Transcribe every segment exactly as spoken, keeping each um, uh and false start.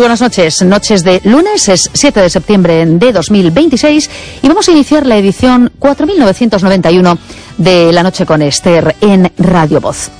buenas noches. Noches de lunes, es siete de septiembre de dos mil veintiséis y vamos a iniciar la edición cuatro mil novecientos noventa y uno de La Noche con Esther en Radio Voz.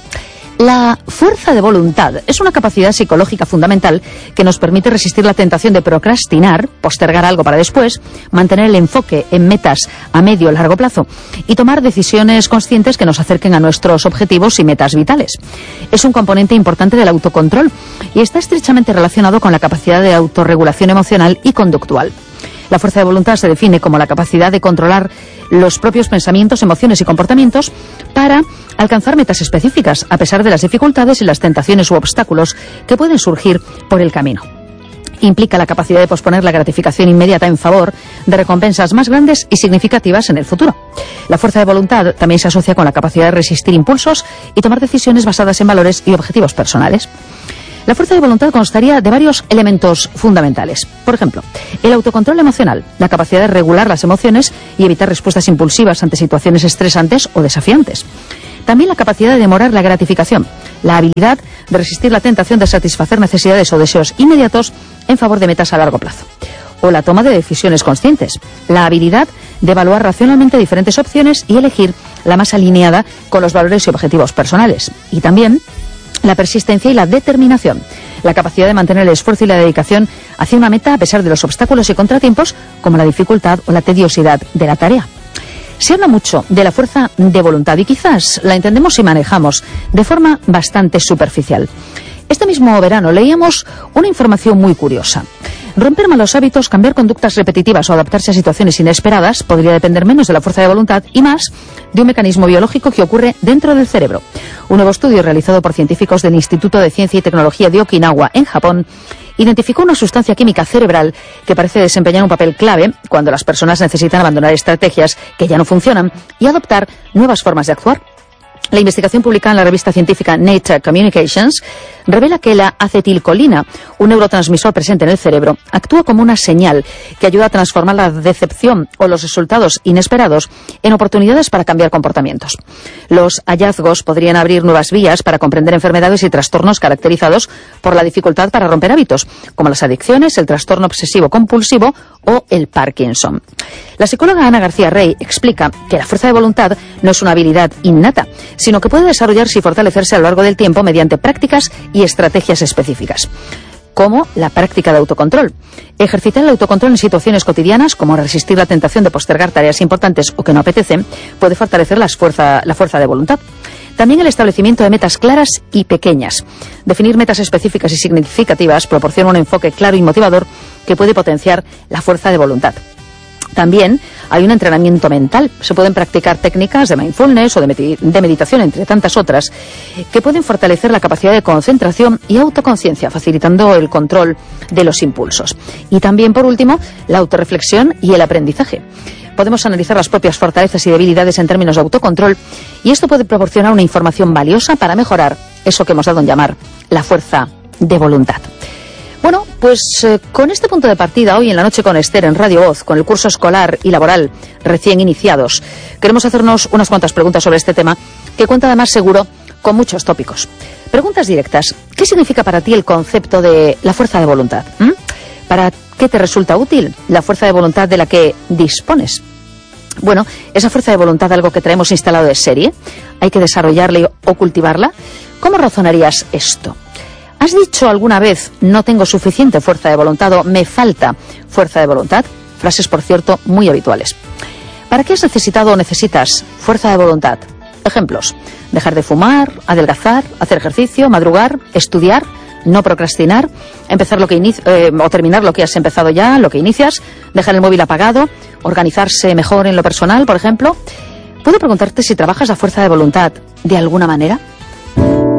La fuerza de voluntad es una capacidad psicológica fundamental que nos permite resistir la tentación de procrastinar, postergar algo para después, mantener el enfoque en metas a medio o largo plazo y tomar decisiones conscientes que nos acerquen a nuestros objetivos y metas vitales. Es un componente importante del autocontrol y está estrechamente relacionado con la capacidad de autorregulación emocional y conductual. La fuerza de voluntad se define como la capacidad de controlar los propios pensamientos, emociones y comportamientos para alcanzar metas específicas, a pesar de las dificultades y las tentaciones u obstáculos que pueden surgir por el camino. Implica la capacidad de posponer la gratificación inmediata en favor de recompensas más grandes y significativas en el futuro. La fuerza de voluntad también se asocia con la capacidad de resistir impulsos y tomar decisiones basadas en valores y objetivos personales. La fuerza de voluntad constaría de varios elementos fundamentales. Por ejemplo, el autocontrol emocional, la capacidad de regular las emociones y evitar respuestas impulsivas ante situaciones estresantes o desafiantes. También la capacidad de demorar la gratificación, la habilidad de resistir la tentación de satisfacer necesidades o deseos inmediatos en favor de metas a largo plazo. O la toma de decisiones conscientes, la habilidad de evaluar racionalmente diferentes opciones y elegir la más alineada con los valores y objetivos personales. Y también la persistencia y la determinación, la capacidad de mantener el esfuerzo y la dedicación hacia una meta a pesar de los obstáculos y contratiempos como la dificultad o la tediosidad de la tarea. Se habla mucho de la fuerza de voluntad y quizás la entendemos y manejamos de forma bastante superficial. Este mismo verano leíamos una información muy curiosa. Romper malos hábitos, cambiar conductas repetitivas o adaptarse a situaciones inesperadas podría depender menos de la fuerza de voluntad y más de un mecanismo biológico que ocurre dentro del cerebro. Un nuevo estudio realizado por científicos del Instituto de Ciencia y Tecnología de Okinawa, en Japón, identificó una sustancia química cerebral que parece desempeñar un papel clave cuando las personas necesitan abandonar estrategias que ya no funcionan y adoptar nuevas formas de actuar. La investigación publicada en la revista científica Nature Communications revela que la acetilcolina, un neurotransmisor presente en el cerebro, actúa como una señal que ayuda a transformar la decepción o los resultados inesperados en oportunidades para cambiar comportamientos. Los hallazgos podrían abrir nuevas vías para comprender enfermedades y trastornos caracterizados por la dificultad para romper hábitos, como las adicciones, el trastorno obsesivo-compulsivo o el Parkinson. La psicóloga Ana García Rey explica que la fuerza de voluntad no es una habilidad innata, sino que puede desarrollarse y fortalecerse a lo largo del tiempo mediante prácticas y estrategias específicas, como la práctica de autocontrol. Ejercitar el autocontrol en situaciones cotidianas, como resistir la tentación de postergar tareas importantes o que no apetecen, puede fortalecer la fuerza, la fuerza de voluntad. También el establecimiento de metas claras y pequeñas. Definir metas específicas y significativas proporciona un enfoque claro y motivador que puede potenciar la fuerza de voluntad. También hay un entrenamiento mental. Se pueden practicar técnicas de mindfulness o de, med- de meditación, entre tantas otras, que pueden fortalecer la capacidad de concentración y autoconciencia, facilitando el control de los impulsos. Y también, por último, la autorreflexión y el aprendizaje. Podemos analizar las propias fortalezas y debilidades en términos de autocontrol y esto puede proporcionar una información valiosa para mejorar eso que hemos dado en llamar la fuerza de voluntad. Bueno, pues eh, con este punto de partida hoy en La Noche con Esther en Radio Voz, con el curso escolar y laboral recién iniciados, queremos hacernos unas cuantas preguntas sobre este tema que cuenta además seguro con muchos tópicos. Preguntas directas. ¿Qué significa para ti el concepto de la fuerza de voluntad? ¿Mm? ¿Para qué te resulta útil la fuerza de voluntad de la que dispones? Bueno, esa fuerza de voluntad, algo que traemos instalado de serie, hay que desarrollarla o cultivarla. ¿Cómo razonarías esto? ¿Has dicho alguna vez no tengo suficiente fuerza de voluntad o me falta fuerza de voluntad? Frases, por cierto, muy habituales. ¿Para qué has necesitado o necesitas fuerza de voluntad? Ejemplos: dejar de fumar, adelgazar, hacer ejercicio, madrugar, estudiar, no procrastinar, empezar lo que inici- eh, o terminar lo que has empezado ya, lo que inicias, dejar el móvil apagado, organizarse mejor en lo personal, por ejemplo. ¿Puedo preguntarte si trabajas la fuerza de voluntad de alguna manera?